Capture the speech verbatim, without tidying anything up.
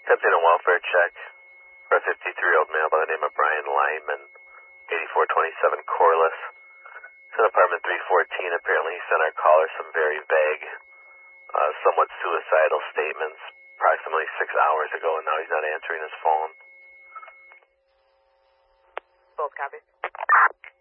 Attempting a welfare check for a fifty-three-year-old male by the name of Brian Lyman, eighty-four twenty-seven Corliss. It's in apartment three fourteen. Apparently he sent our caller some very vague, uh, somewhat suicidal statements approximately six hours ago, and now he's not answering his phone. Both copies.